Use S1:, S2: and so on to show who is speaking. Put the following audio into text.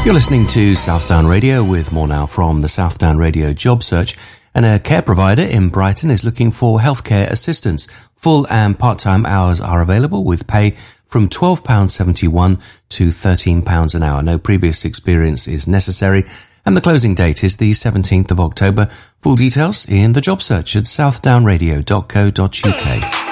S1: You're listening to Southdown Radio with more now from the Southdown Radio job search. And a care provider in Brighton is looking for healthcare assistants. Full and part-time hours are available with pay from £12.71 to £13 an hour. No previous experience is necessary. And the closing date is the 17th of October. Full details in the job search at southdownradio.co.uk.